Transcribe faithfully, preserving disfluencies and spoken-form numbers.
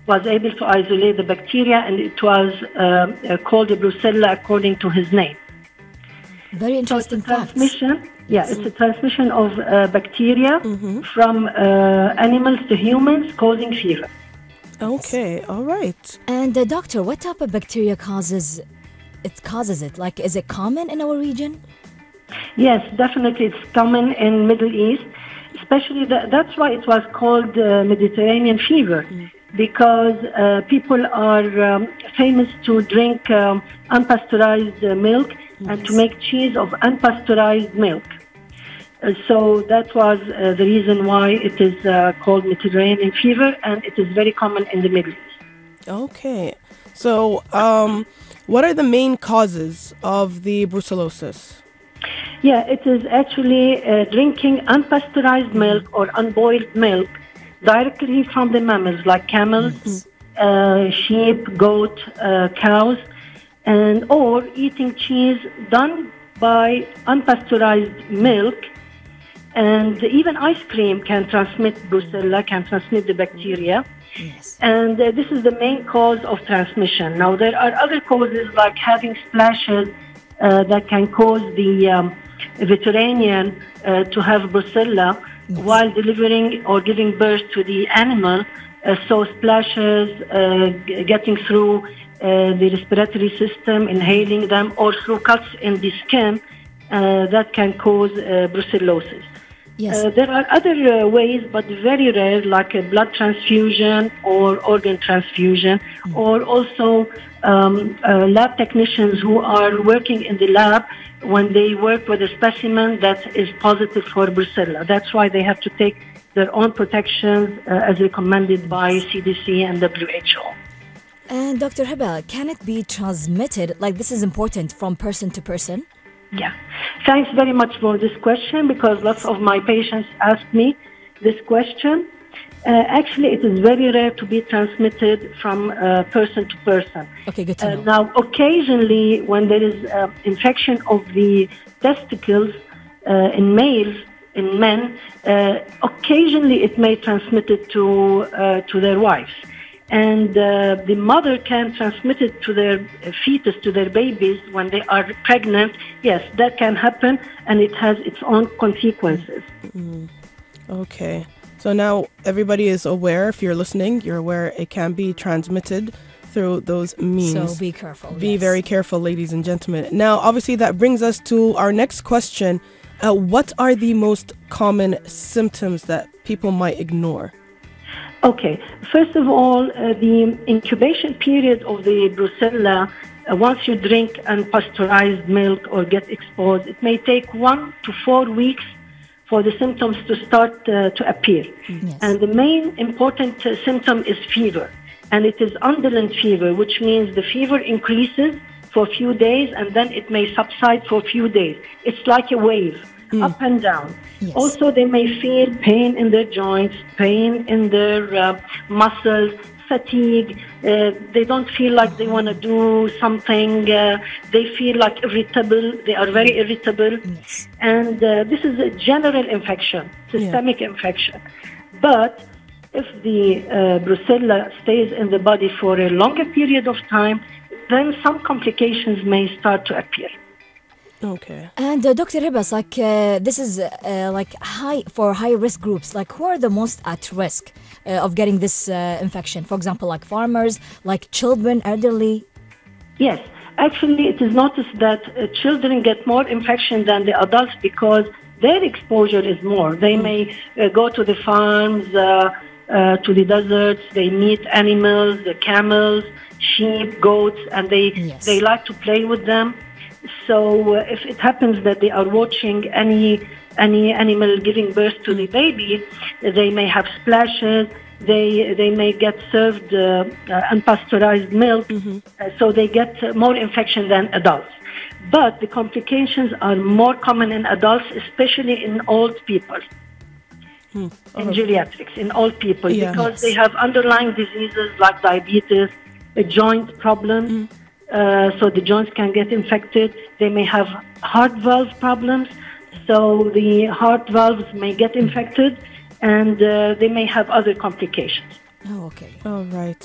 was able to isolate the bacteria, and it was uh, uh, called Brucella according to his name. Very interesting so it's a transmission. facts. Yeah, it's a transmission of uh, bacteria mm-hmm. from uh, animals to humans, causing fever. Okay, all right. And uh, doctor, what type of bacteria causes it? Causes it? Like, is it common in our region? Yes, definitely, it's common in Middle East. Especially, the, that's why it was called uh, Mediterranean fever, mm. because uh, people are um, famous to drink um, unpasteurized uh, milk yes. and to make cheese of unpasteurized milk. Uh, so that was uh, the reason why it is uh, called Mediterranean fever, and it is very common in the Middle East. Okay. So um, what are the main causes of the brucellosis? Yeah, it is actually uh, drinking unpasteurized milk or unboiled milk directly from the mammals, like camels, mm-hmm. uh, sheep, goat, uh, cows, and or eating cheese done by unpasteurized milk. And even ice cream can transmit Brucella, can transmit the bacteria. Yes. And uh, this is the main cause of transmission. Now, there are other causes like having splashes uh, that can cause the um, veterinarian uh, to have Brucella yes. while delivering or giving birth to the animal. Uh, so splashes uh, g- getting through uh, the respiratory system, inhaling them, or through cuts in the skin uh, that can cause uh, brucellosis. Yes. Uh, there are other uh, ways, but very rare, like a blood transfusion or organ transfusion, mm. or also um, uh, lab technicians who are working in the lab when they work with a specimen that is positive for Brucella. That's why they have to take their own protections uh, as recommended by C D C and W H O. And Doctor Hiba, can it be transmitted, like this is important, from person to person? Yeah. Thanks very much for this question, because lots of my patients ask me this question. Uh, actually, it is very rare to be transmitted from uh, person to person. Okay, good to know. Uh, now, occasionally, when there is uh, infection of the testicles uh, in males, in men, uh, occasionally it may transmit it to uh, to their wives. And uh, the mother can transmit it to their fetus, to their babies when they are pregnant. Yes, that can happen, and it has its own consequences. Mm-hmm. Okay. So now everybody is aware, if you're listening, you're aware it can be transmitted through those means. So be careful. Be yes. very careful, ladies and gentlemen. Now, obviously, that brings us to our next question. Uh, what are the most common symptoms that people might ignore? Okay. First of all, uh, the incubation period of the Brucella, uh, once you drink unpasteurized milk or get exposed, it may take one to four weeks for the symptoms to start uh, to appear. Yes. And the main important uh, symptom is fever. And it is undulant fever, which means the fever increases for a few days and then it may subside for a few days. It's like a wave. Mm. Up and down. Yes. Also, they may feel pain in their joints, pain in their uh, muscles, fatigue. Uh, they don't feel like they want to do something. Uh, they feel like irritable. They are very irritable. Yes. And uh, this is a general infection, systemic yeah. infection. But if the uh, Brucella stays in the body for a longer period of time, then some complications may start to appear. Okay. And uh, Doctor Ribas, like uh, this is uh, like high for high risk groups. Like who are the most at risk uh, of getting this uh, infection? For example, like farmers, like children, elderly. Yes, actually, it is noticed that uh, children get more infection than the adults because their exposure is more. They mm. may uh, go to the farms, uh, uh, to the deserts. They meet animals, the camels, sheep, goats, and they yes. they like to play with them. So uh, if it happens that they are watching any any animal giving birth to the baby, they may have splashes. They they may get served uh, uh, unpasteurized milk, mm-hmm. uh, so they get uh, more infection than adults. But the complications are more common in adults, especially in old people, hmm. in oh. geriatrics, in old people, yeah. because yes. they have underlying diseases like diabetes, a joint problem. Mm. Uh, so the joints can get infected. They may have heart valve problems, so the heart valves may get infected, and uh, they may have other complications. Oh, okay. All right.